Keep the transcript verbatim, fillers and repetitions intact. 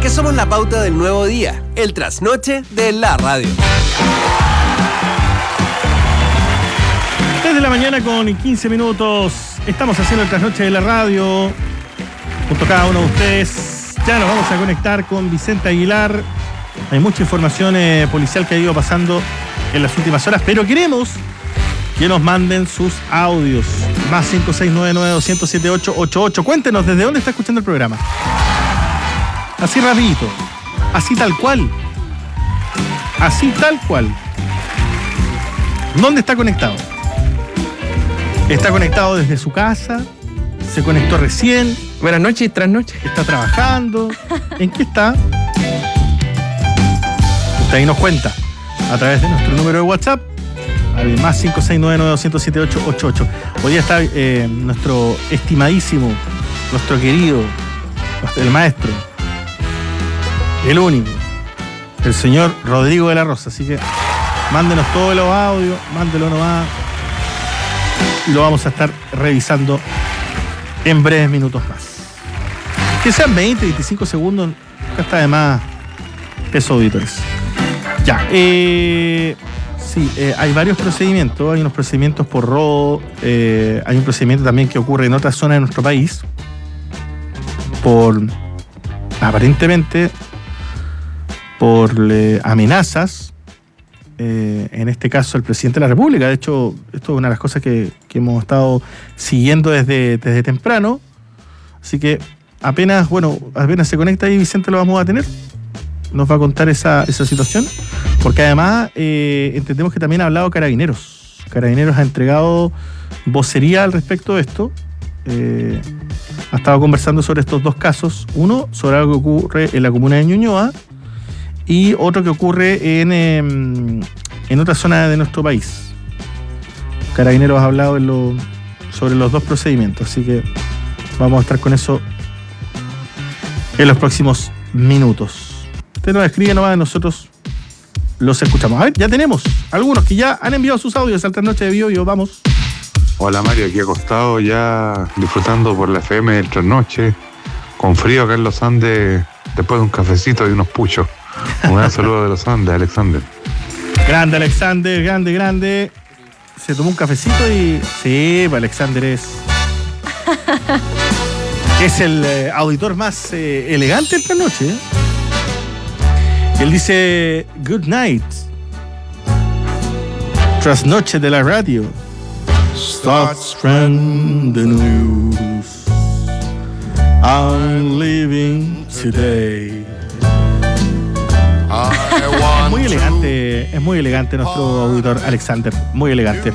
porque somos la pauta del nuevo día, el trasnoche de la radio. tres de la mañana con quince minutos. Estamos haciendo el trasnoche de la radio junto a cada uno de ustedes. Ya nos vamos a conectar con Vicente Aguilar. Hay mucha información eh, policial que ha ido pasando en las últimas horas, pero queremos que nos manden sus audios. Más cinco seis nueve nueve dos cero siete ocho ocho ocho. Cuéntenos desde dónde está escuchando el programa. Así rapidito. Así tal cual. Así tal cual. ¿Dónde está conectado? Está conectado desde su casa. Se conectó recién. Buenas noches y trasnoches. Está trabajando. ¿En qué está? Usted ahí nos cuenta a través de nuestro número de WhatsApp al más cinco seis nueve nueve dos cero siete ocho ocho ocho. Hoy día está eh, nuestro estimadísimo, nuestro querido, el maestro, el único, el señor Rodrigo de la Rosa. Así que mándenos todos los audios, mándelo nomás y lo vamos a estar revisando en breves minutos más. Que sean veinte, veinticinco segundos, acá está de más peso, auditores. Ya, eh, sí, eh, hay varios procedimientos, hay unos procedimientos por robo, eh, hay un procedimiento también que ocurre en otras zonas de nuestro país, por, aparentemente, por eh, amenazas, eh, en este caso el presidente de la República. De hecho, esto es una de las cosas que, que hemos estado siguiendo desde, desde temprano, así que apenas, bueno, apenas se conecta ahí Vicente lo vamos a tener. Nos va a contar esa, esa situación, porque además eh, entendemos que también ha hablado Carabineros. Carabineros ha entregado vocería al respecto de esto. Eh, ha estado conversando sobre estos dos casos. Uno, sobre algo que ocurre en la comuna de Ñuñoa, y otro que ocurre en, eh, en otra zona de nuestro país. Carabineros ha hablado en lo, sobre los dos procedimientos, así que vamos a estar con eso en los próximos minutos. Usted nos escribe nomás, nosotros los escuchamos. A ver, ya tenemos algunos que ya han enviado sus audios al Trasnoche de Bio Bio. Vamos. Hola Mario, aquí acostado ya disfrutando por la F M del Trasnoche, con frío acá en los Andes, después de un cafecito y unos puchos. Un gran saludo de los Andes, Alexander. Grande Alexander, grande, grande. Se tomó un cafecito y... Sí, pues Alexander es... es el eh, auditor más eh, elegante del Trasnoche, ¿eh? Él dice, good night. Trasnoche de la radio. Starts from the news. I'm living today. Es muy elegante, es muy elegante nuestro auditor Alexander. Muy elegante.